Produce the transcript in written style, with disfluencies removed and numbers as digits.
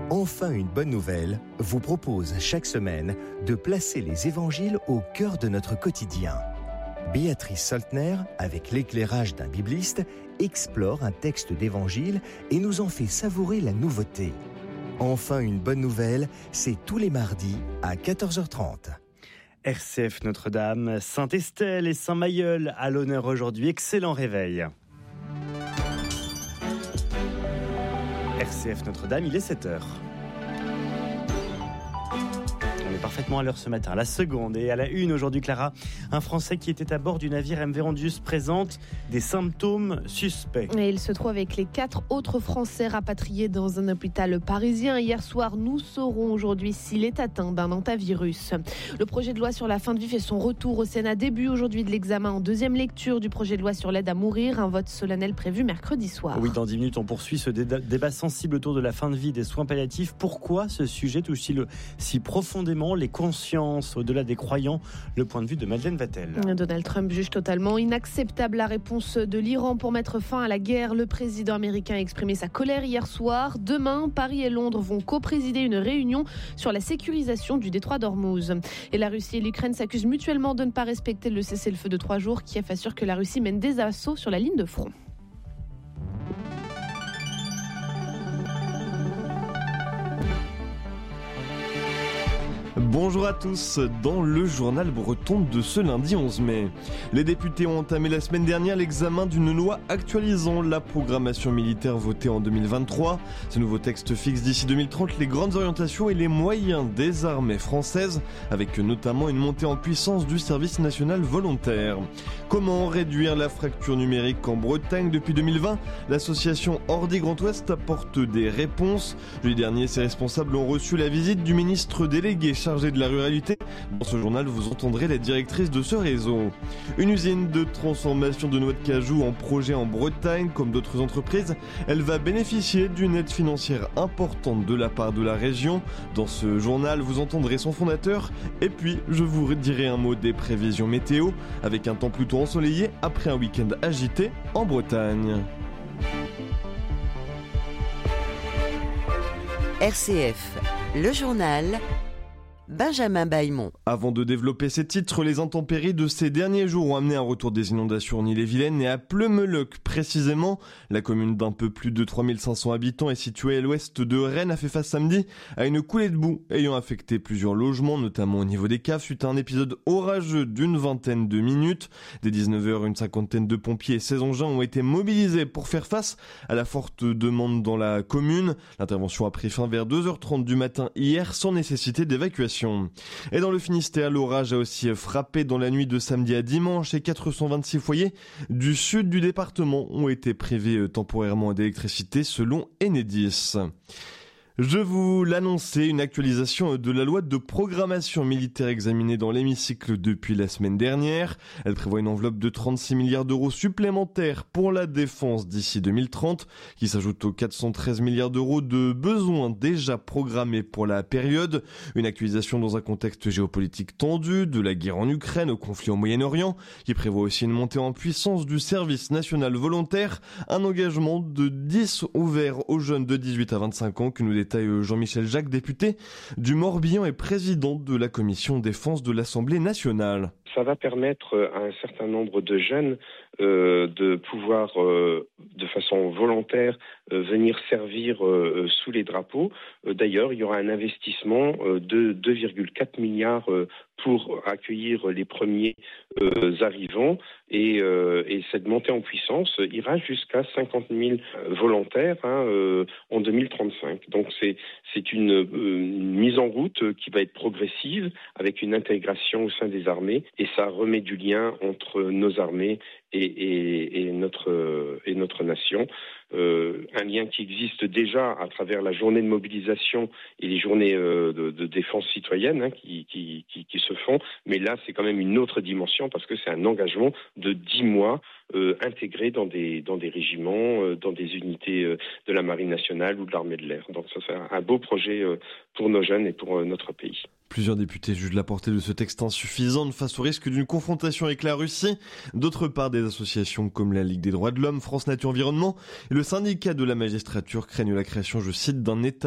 Enfin une bonne nouvelle vous propose chaque semaine de placer les évangiles au cœur de notre quotidien. Béatrice Soltner, avec l'éclairage d'un bibliste, explore un texte d'évangile et nous en fait savourer la nouveauté. Enfin une bonne nouvelle, c'est tous les mardis à 14h30. RCF Notre-Dame, Sainte-Estelle et Saint-Mailleul à l'honneur aujourd'hui. Excellent réveil. RCF Notre-Dame, il est 7h. On est parfaitement à l'heure ce matin. La seconde et à la une aujourd'hui, Clara, un Français qui était à bord du navire MV Rondius présente des symptômes suspects. Et il se trouve avec les 4 autres Français rapatriés dans un hôpital parisien. Hier soir, nous saurons aujourd'hui s'il est atteint d'un hantavirus. Le projet de loi sur la fin de vie fait son retour au Sénat. Début aujourd'hui de l'examen en deuxième lecture du projet de loi sur l'aide à mourir. Un vote solennel prévu mercredi soir. Oui, dans 10 minutes, on poursuit ce débat sensible autour de la fin de vie des soins palliatifs. Pourquoi ce sujet touche-t-il si profondément les consciences au-delà des croyants? Le point de vue de Madeleine Vatel. Donald Trump juge totalement inacceptable la réponse de l'Iran pour mettre fin à la guerre. Le président américain a exprimé sa colère hier soir. Demain, Paris et Londres vont co-présider une réunion sur la sécurisation du détroit d'Ormuz. Et la Russie et l'Ukraine s'accusent mutuellement de ne pas respecter le cessez-le-feu de 3 jours. Kiev assure que la Russie mène des assauts sur la ligne de front. Bonjour à tous, dans le journal breton de ce lundi 11 mai. Les députés ont entamé la semaine dernière l'examen d'une loi actualisant la programmation militaire votée en 2023. Ce nouveau texte fixe d'ici 2030 les grandes orientations et les moyens des armées françaises, avec notamment une montée en puissance du service national volontaire. Comment réduire la fracture numérique en Bretagne? Depuis 2020, l'association Ordi Grand Ouest apporte des réponses. Jeudi dernier, ses responsables ont reçu la visite du ministre délégué chargé de la ruralité. Dans ce journal, vous entendrez la directrice de ce réseau. Une usine de transformation de noix de cajou en projet en Bretagne, comme d'autres entreprises, elle va bénéficier d'une aide financière importante de la part de la région. Dans ce journal, vous entendrez son fondateur. Et puis, je vous dirai un mot des prévisions météo, avec un temps plutôt ensoleillé après un week-end agité en Bretagne. RCF, le journal Benjamin Bailmont. Avant de développer ces titres, les intempéries de ces derniers jours ont amené un retour des inondations en Ille-et-Vilaine et à Pleumeleuc précisément. La commune d'un peu plus de 3500 habitants est située à l'ouest de Rennes a fait face samedi à une coulée de boue ayant affecté plusieurs logements, notamment au niveau des caves, suite à un épisode orageux d'une vingtaine de minutes. Dès 19h, une cinquantaine de pompiers et 16 engins ont été mobilisés pour faire face à la forte demande dans la commune. L'intervention a pris fin vers 2h30 du matin hier sans nécessité d'évacuation. Et dans le Finistère, l'orage a aussi frappé dans la nuit de samedi à dimanche et 426 foyers du sud du département ont été privés temporairement d'électricité selon Enedis. Je vous l'annonçais, une actualisation de la loi de programmation militaire examinée dans l'hémicycle depuis la semaine dernière. Elle prévoit une enveloppe de 36 milliards d'euros supplémentaires pour la défense d'ici 2030, qui s'ajoute aux 413 milliards d'euros de besoins déjà programmés pour la période. Une actualisation dans un contexte géopolitique tendu, de la guerre en Ukraine au conflit au Moyen-Orient, qui prévoit aussi une montée en puissance du service national volontaire, un engagement de 10 ouvert aux jeunes de 18 à 25 ans que nous détaille Jean-Michel Jacques, député du Morbihan et président de la commission défense de l'Assemblée nationale. Ça va permettre à un certain nombre de jeunes de pouvoir, de façon volontaire, venir servir sous les drapeaux. D'ailleurs, il y aura un investissement de 2,4 milliards pour accueillir les premiers arrivants et cette montée en puissance ira jusqu'à 50 000 volontaires en 2035. Donc c'est une mise en route qui va être progressive avec une intégration au sein des armées et ça remet du lien entre nos armées et notre nation. Un lien qui existe déjà à travers la journée de mobilisation et les journées de défense citoyenne qui se font, mais là c'est quand même une autre dimension parce que c'est un engagement de 10 mois intégré dans des régiments, dans des unités de la Marine nationale ou de l'armée de l'air. Donc ça c'est un beau projet pour nos jeunes et pour notre pays. Plusieurs députés jugent la portée de ce texte insuffisante face au risque d'une confrontation avec la Russie. D'autre part, des associations comme la Ligue des droits de l'homme, France Nature Environnement et le syndicat de la magistrature craignent la création, je cite, d'un état